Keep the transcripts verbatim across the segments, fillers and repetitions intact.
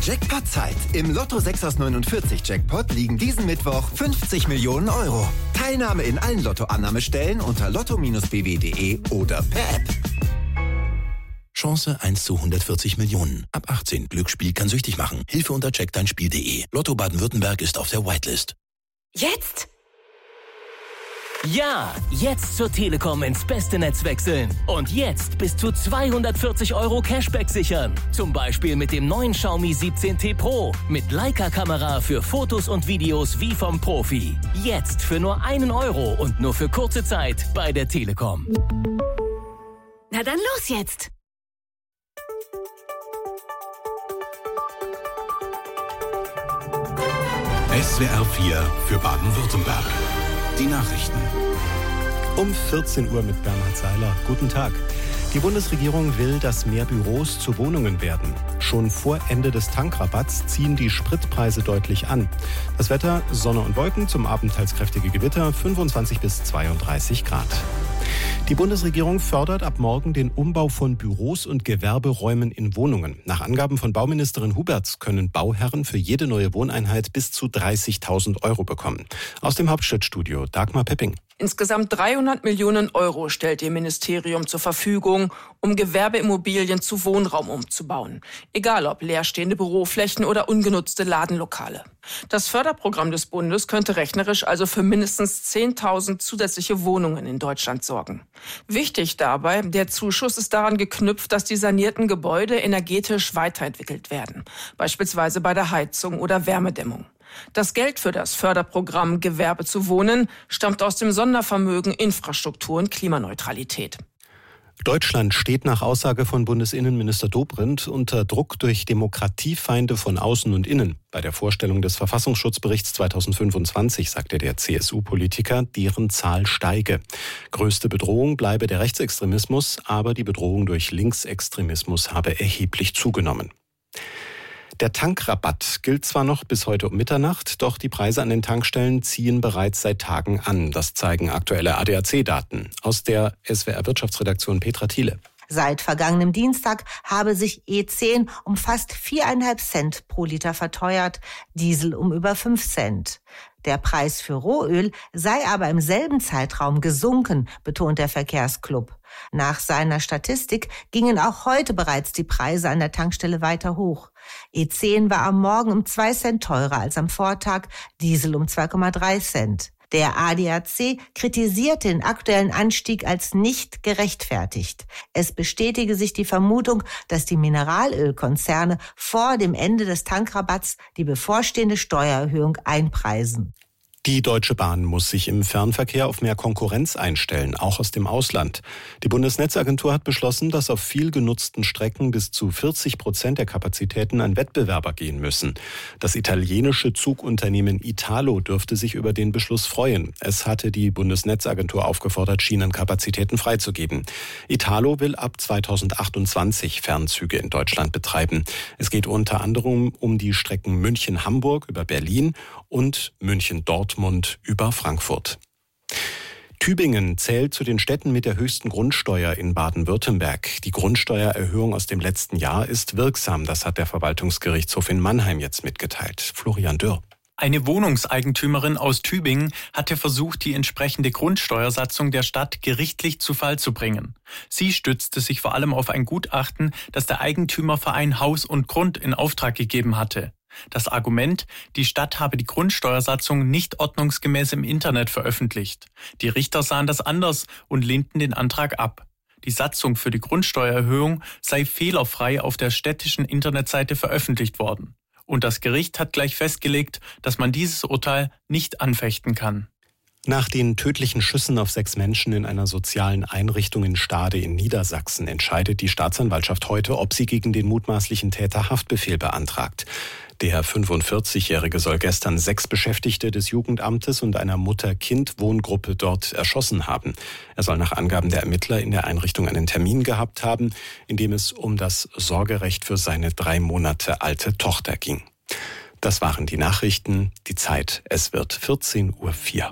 Jackpot-Zeit. Im Lotto sechs aus neunundvierzig Jackpot liegen diesen Mittwoch fünfzig Millionen Euro. Teilnahme in allen Lottoannahmestellen unter lotto Bindestrich b w punkt d e oder per App. Chance eins zu hundertvierzig Millionen. Ab achtzehn. Glücksspiel kann süchtig machen. Hilfe unter check dein Spiel punkt d e. Lotto Baden-Württemberg ist auf der Whitelist. Jetzt? Ja, jetzt zur Telekom ins beste Netz wechseln. Und jetzt bis zu zweihundertvierzig Euro Cashback sichern. Zum Beispiel mit dem neuen Xiaomi siebzehn T Pro. Mit Leica-Kamera für Fotos und Videos wie vom Profi. Jetzt für nur einen Euro und nur für kurze Zeit bei der Telekom. Na dann los jetzt! S W R vier für Baden-Württemberg. Die Nachrichten. Um vierzehn Uhr mit Bernhard Seiler. Guten Tag. Die Bundesregierung will, dass mehr Büros zu Wohnungen werden. Schon vor Ende des Tankrabatts ziehen die Spritpreise deutlich an. Das Wetter: Sonne und Wolken, zum Abend teils kräftige Gewitter, fünfundzwanzig bis zweiunddreißig Grad. Die Bundesregierung fördert ab morgen den Umbau von Büros und Gewerberäumen in Wohnungen. Nach Angaben von Bauministerin Huberts können Bauherren für jede neue Wohneinheit bis zu dreißigtausend Euro bekommen. Aus dem Hauptstadtstudio Dagmar Pepping. Insgesamt dreihundert Millionen Euro stellt ihr Ministerium zur Verfügung, um Gewerbeimmobilien zu Wohnraum umzubauen. Egal ob leerstehende Büroflächen oder ungenutzte Ladenlokale. Das Förderprogramm des Bundes könnte rechnerisch also für mindestens zehntausend zusätzliche Wohnungen in Deutschland sorgen. Wichtig dabei: Der Zuschuss ist daran geknüpft, dass die sanierten Gebäude energetisch weiterentwickelt werden. Beispielsweise bei der Heizung oder Wärmedämmung. Das Geld für das Förderprogramm Gewerbe zu Wohnen stammt aus dem Sondervermögen Infrastruktur und Klimaneutralität. Deutschland steht nach Aussage von Bundesinnenminister Dobrindt unter Druck durch Demokratiefeinde von außen und innen. Bei der Vorstellung des Verfassungsschutzberichts zweitausendfünfundzwanzig sagte der C S U-Politiker, deren Zahl steige. Größte Bedrohung bleibe der Rechtsextremismus, aber die Bedrohung durch Linksextremismus habe erheblich zugenommen. Der Tankrabatt gilt zwar noch bis heute um Mitternacht, doch die Preise an den Tankstellen ziehen bereits seit Tagen an. Das zeigen aktuelle A D A C-Daten. Aus der S W R-Wirtschaftsredaktion Petra Thiele. Seit vergangenem Dienstag habe sich E zehn um fast viereinhalb Cent pro Liter verteuert, Diesel um über fünf Cent. Der Preis für Rohöl sei aber im selben Zeitraum gesunken, betont der Verkehrsclub. Nach seiner Statistik gingen auch heute bereits die Preise an der Tankstelle weiter hoch. E zehn war am Morgen um zwei Cent teurer als am Vortag, Diesel um zwei Komma drei Cent. Der A D A C kritisiert den aktuellen Anstieg als nicht gerechtfertigt. Es bestätige sich die Vermutung, dass die Mineralölkonzerne vor dem Ende des Tankrabatts die bevorstehende Steuererhöhung einpreisen. Die Deutsche Bahn muss sich im Fernverkehr auf mehr Konkurrenz einstellen, auch aus dem Ausland. Die Bundesnetzagentur hat beschlossen, dass auf viel genutzten Strecken bis zu vierzig Prozent der Kapazitäten an Wettbewerber gehen müssen. Das italienische Zugunternehmen Italo dürfte sich über den Beschluss freuen. Es hatte die Bundesnetzagentur aufgefordert, Schienenkapazitäten freizugeben. Italo will ab zweitausendachtundzwanzig Fernzüge in Deutschland betreiben. Es geht unter anderem um die Strecken München-Hamburg über Berlin und München-Dortmund über Frankfurt. Tübingen zählt zu den Städten mit der höchsten Grundsteuer in Baden-Württemberg. Die Grundsteuererhöhung aus dem letzten Jahr ist wirksam. Das hat der Verwaltungsgerichtshof in Mannheim jetzt mitgeteilt. Florian Dürr. Eine Wohnungseigentümerin aus Tübingen hatte versucht, die entsprechende Grundsteuersatzung der Stadt gerichtlich zu Fall zu bringen. Sie stützte sich vor allem auf ein Gutachten, das der Eigentümerverein Haus und Grund in Auftrag gegeben hatte. Das Argument, die Stadt habe die Grundsteuersatzung nicht ordnungsgemäß im Internet veröffentlicht. Die Richter sahen das anders und lehnten den Antrag ab. Die Satzung für die Grundsteuererhöhung sei fehlerfrei auf der städtischen Internetseite veröffentlicht worden. Und das Gericht hat gleich festgelegt, dass man dieses Urteil nicht anfechten kann. Nach den tödlichen Schüssen auf sechs Menschen in einer sozialen Einrichtung in Stade in Niedersachsen entscheidet die Staatsanwaltschaft heute, ob sie gegen den mutmaßlichen Täter Haftbefehl beantragt. Der fünfundvierzigjährige soll gestern sechs Beschäftigte des Jugendamtes und einer Mutter-Kind-Wohngruppe dort erschossen haben. Er soll nach Angaben der Ermittler in der Einrichtung einen Termin gehabt haben, in dem es um das Sorgerecht für seine drei Monate alte Tochter ging. Das waren die Nachrichten. Die Zeit, es wird vierzehn Uhr vier.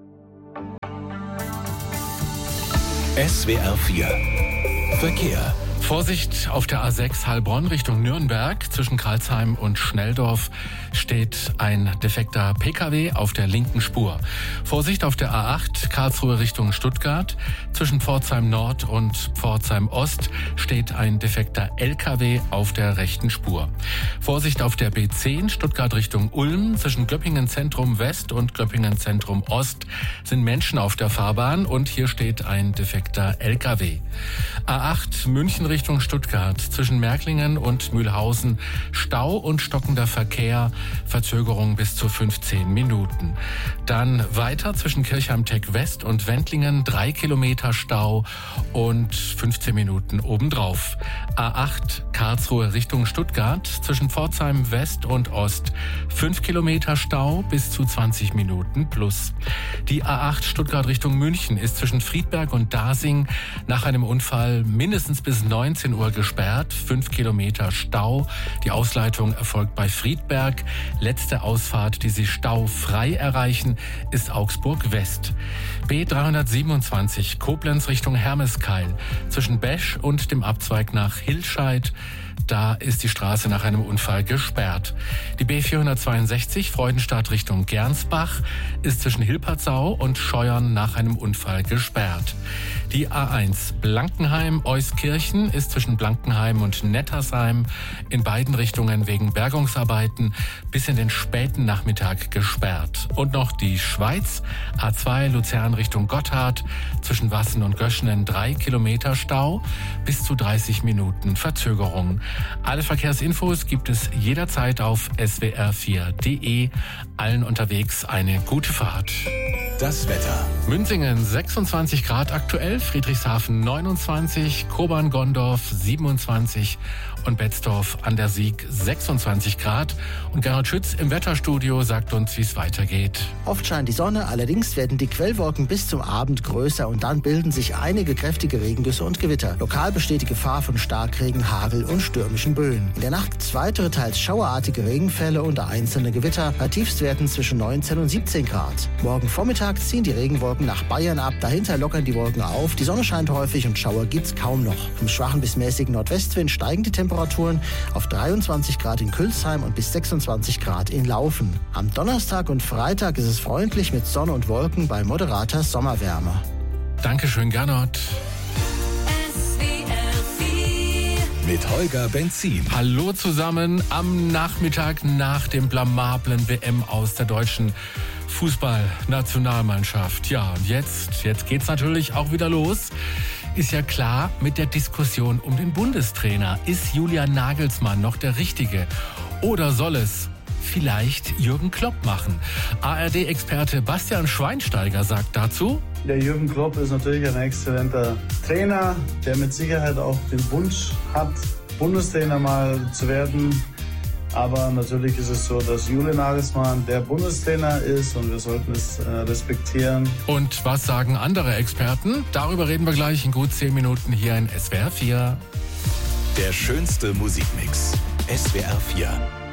S W R vier Verkehr. Vorsicht auf der A sechs Heilbronn Richtung Nürnberg. Zwischen Karlsheim und Schnelldorf steht ein defekter P K W auf der linken Spur. Vorsicht auf der A acht Karlsruhe Richtung Stuttgart. Zwischen Pforzheim Nord und Pforzheim Ost steht ein defekter L K W auf der rechten Spur. Vorsicht auf der B zehn Stuttgart Richtung Ulm. Zwischen Göppingen Zentrum West und Göppingen Zentrum Ost sind Menschen auf der Fahrbahn und hier steht ein defekter L K W. A acht München Richtung Stuttgart. Zwischen Märklingen und Mühlhausen Stau und stockender Verkehr. Verzögerung bis zu fünfzehn Minuten. Dann weiter zwischen Kirchheim-Teck West und Wendlingen drei Kilometer Stau und fünfzehn Minuten obendrauf. A acht Karlsruhe Richtung Stuttgart. Zwischen Pforzheim West und Ost fünf Kilometer Stau bis zu zwanzig Minuten plus. Die A acht Stuttgart Richtung München ist zwischen Friedberg und Dasing nach einem Unfall mindestens bis neunzehn Uhr gesperrt. fünf Kilometer Stau. Die Ausleitung erfolgt bei Friedberg. Letzte Ausfahrt, die Sie staufrei erreichen, ist Augsburg West. B dreihundertsiebenundzwanzig Koblenz Richtung Hermeskeil. Zwischen Besch und dem Abzweig nach Hilscheid. Da ist die Straße nach einem Unfall gesperrt. Die B vierhundertzweiundsechzig Freudenstadt Richtung Gernsbach ist zwischen Hilpertsau und Scheuern nach einem Unfall gesperrt. Die A eins Blankenheim-Euskirchen ist zwischen Blankenheim und Nettersheim in beiden Richtungen wegen Bergungsarbeiten bis in den späten Nachmittag gesperrt. Und noch die Schweiz, A zwei Luzern Richtung Gotthard, zwischen Wassen und Göschenen drei Kilometer Stau, bis zu dreißig Minuten Verzögerung. Alle Verkehrsinfos gibt es jederzeit auf S W R vier punkt de. Allen unterwegs eine gute Fahrt. Das Wetter. Münzingen sechsundzwanzig Grad aktuell, Friedrichshafen neunundzwanzig, Kobern-Gondorf siebenundzwanzig und Betzdorf an der Sieg sechsundzwanzig Grad. Und Gerhard Schütz im Wetterstudio sagt uns, wie es weitergeht. Oft scheint die Sonne, allerdings werden die Quellwolken bis zum Abend größer und dann bilden sich einige kräftige Regengüsse und Gewitter. Lokal besteht die Gefahr von Starkregen, Hagel und stürmischen Böen. In der Nacht gibt's weitere, teils schauerartige Regenfälle und einzelne Gewitter bei Tiefstwerten zwischen neunzehn und siebzehn Grad. Morgen Vormittag ziehen die Regenwolken nach Bayern ab, dahinter lockern die Wolken auf, die Sonne scheint häufig und Schauer gibt's kaum noch. Im schwachen bis mäßigen Nordwestwind steigen die Temperaturen auf dreiundzwanzig Grad in Külsheim und bis sechsundzwanzig Grad in Laufen. Am Donnerstag und Freitag ist es freundlich mit Sonne und Wolken bei moderater Sommerwärme. Dankeschön, Gernot. Mit Holger Benzin. Hallo zusammen am Nachmittag nach dem blamablen W M aus der deutschen Fußballnationalmannschaft. Ja, und jetzt, jetzt geht's natürlich auch wieder los. Ist ja klar mit der Diskussion um den Bundestrainer. Ist Julian Nagelsmann noch der Richtige? Oder soll es vielleicht Jürgen Klopp machen? A R D-Experte Bastian Schweinsteiger sagt dazu: Der Jürgen Klopp ist natürlich ein exzellenter Trainer, der mit Sicherheit auch den Wunsch hat, Bundestrainer mal zu werden. Aber natürlich ist es so, dass Julian Nagelsmann der Bundestrainer ist und wir sollten es äh, respektieren. Und was sagen andere Experten? Darüber reden wir gleich in gut zehn Minuten hier in S W R vier. Der schönste Musikmix. S W R vier.